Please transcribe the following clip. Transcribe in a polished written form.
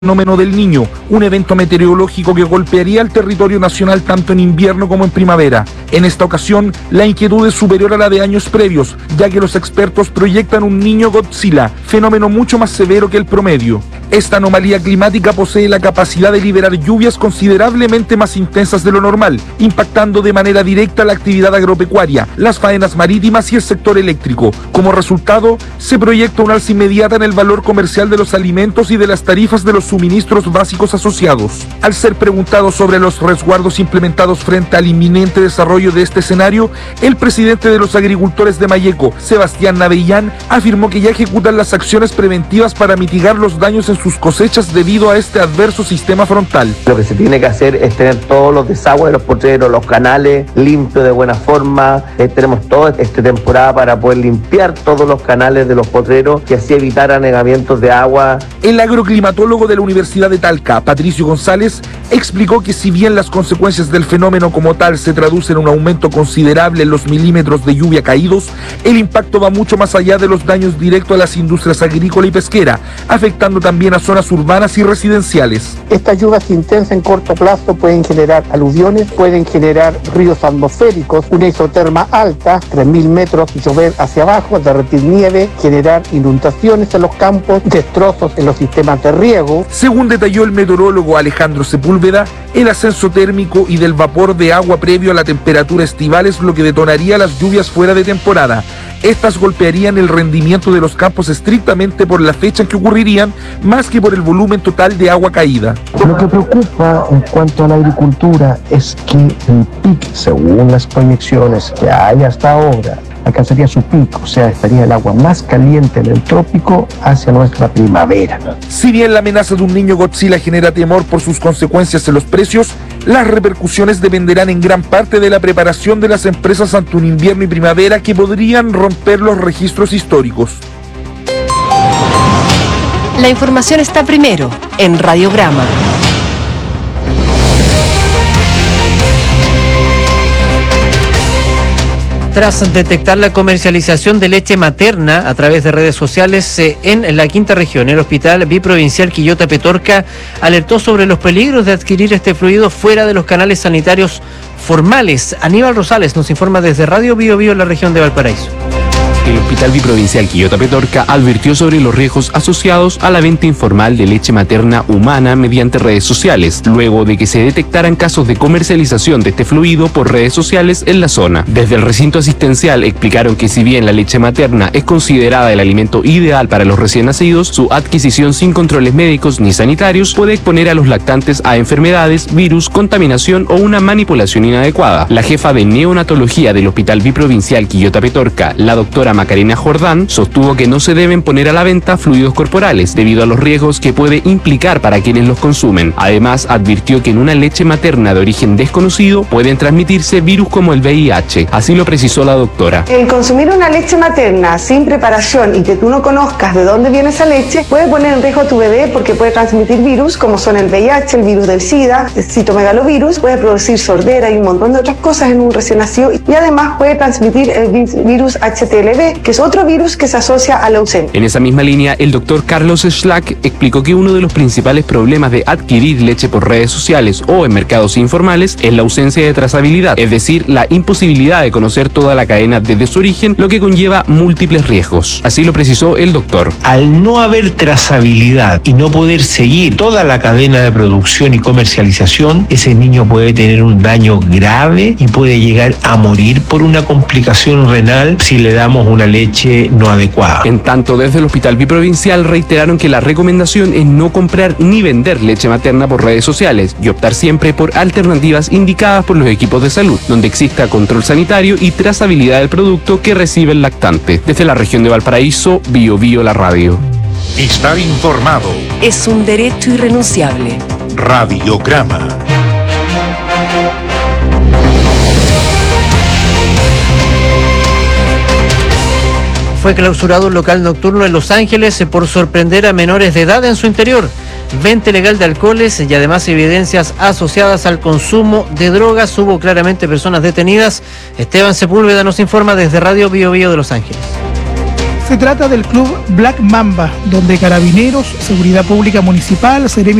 fenómeno del Niño, un evento meteorológico que golpearía el territorio nacional tanto en invierno como en primavera. En esta ocasión, la inquietud es superior a la de años previos, ya que los expertos proyectan un Niño Godzilla, fenómeno mucho más severo que el promedio. Esta anomalía climática posee la capacidad de liberar lluvias considerablemente más intensas de lo normal, impactando de manera directa la actividad agropecuaria, las faenas marítimas y el sector eléctrico. Como resultado, se proyecta un alza inmediata en el valor comercial de los alimentos y de las tarifas de los suministros básicos asociados. Al ser preguntado sobre los resguardos implementados frente al inminente desarrollo de este escenario, el presidente de los agricultores de Malleco, Sebastián Navellán, afirmó que ya ejecutan las acciones preventivas para mitigar los daños en sus cosechas debido a este adverso sistema frontal. Lo que se tiene que hacer es tener todos los desagües de los potreros, los canales limpios de buena forma. Tenemos toda esta temporada para poder limpiar todos los canales de los potreros y así evitar anegamientos de agua. El agroclimatólogo de la Universidad de Talca, Patricio González, explicó que si bien las consecuencias del fenómeno como tal se traducen en un aumento considerable en los milímetros de lluvia caídos, el impacto va mucho más allá de los daños directos a las industrias agrícola y pesquera, afectando también a zonas urbanas y residenciales. Estas lluvias intensas en corto plazo pueden generar aluviones, pueden generar ríos atmosféricos, una isoterma alta, 3.000 metros, llover hacia abajo, derretir nieve, generar inundaciones en los campos, destrozos en los sistemas de riego. Según detalló el meteorólogo Alejandro Sepúlveda, el ascenso térmico y del vapor de agua previo a la temperatura estival es lo que detonaría las lluvias fuera de temporada. Estas golpearían el rendimiento de los campos estrictamente por la fecha en que ocurrirían, más que por el volumen total de agua caída. Lo que preocupa en cuanto a la agricultura es que el PIC, según las proyecciones que hay hasta ahora, alcanzaría su pico, o sea, estaría el agua más caliente en el trópico hacia nuestra primavera. Si bien la amenaza de un Niño Godzilla genera temor por sus consecuencias en los precios, las repercusiones dependerán en gran parte de la preparación de las empresas ante un invierno y primavera que podrían romper los registros históricos. La información está primero en Radiograma. Tras detectar la comercialización de leche materna a través de redes sociales en la quinta región, el Hospital Biprovincial Quillota Petorca alertó sobre los peligros de adquirir este fluido fuera de los canales sanitarios formales. Aníbal Rosales nos informa desde Radio Bio Bio en la región de Valparaíso. El Hospital Biprovincial Quillota Petorca advirtió sobre los riesgos asociados a la venta informal de leche materna humana mediante redes sociales, luego de que se detectaran casos de comercialización de este fluido por redes sociales en la zona. Desde el recinto asistencial explicaron que si bien la leche materna es considerada el alimento ideal para los recién nacidos, su adquisición sin controles médicos ni sanitarios puede exponer a los lactantes a enfermedades, virus, contaminación o una manipulación inadecuada. La jefa de neonatología del Hospital Biprovincial Quillota Petorca, la doctora Macarena Jordán, sostuvo que no se deben poner a la venta fluidos corporales debido a los riesgos que puede implicar para quienes los consumen. Además, advirtió que en una leche materna de origen desconocido pueden transmitirse virus como el VIH. Así lo precisó la doctora. El consumir una leche materna sin preparación y que tú no conozcas de dónde viene esa leche puede poner en riesgo a tu bebé porque puede transmitir virus como son el VIH, el virus del SIDA, el citomegalovirus, puede producir sordera y un montón de otras cosas en un recién nacido y además puede transmitir el virus HTLV, que es otro virus que se asocia a la leucemia. En esa misma línea, el doctor Carlos Schlack explicó que uno de los principales problemas de adquirir leche por redes sociales o en mercados informales es la ausencia de trazabilidad, es decir, la imposibilidad de conocer toda la cadena desde su origen, lo que conlleva múltiples riesgos. Así lo precisó el doctor. Al no haber trazabilidad y no poder seguir toda la cadena de producción y comercialización, ese niño puede tener un daño grave y puede llegar a morir por una complicación renal si le damos una leche no adecuada. En tanto, desde el Hospital Biprovincial reiteraron que la recomendación es no comprar ni vender leche materna por redes sociales y optar siempre por alternativas indicadas por los equipos de salud, donde exista control sanitario y trazabilidad del producto que recibe el lactante. Desde la región de Valparaíso, Bio Bio la radio. Estar informado es un derecho irrenunciable. Radiograma. Fue clausurado un local nocturno en Los Ángeles por sorprender a menores de edad en su interior. Venta ilegal de alcoholes y además evidencias asociadas al consumo de drogas. Hubo claramente personas detenidas. Esteban Sepúlveda nos informa desde Radio Bio Bio de Los Ángeles. Se trata del Club Black Mamba, donde Carabineros, Seguridad Pública Municipal, Seremi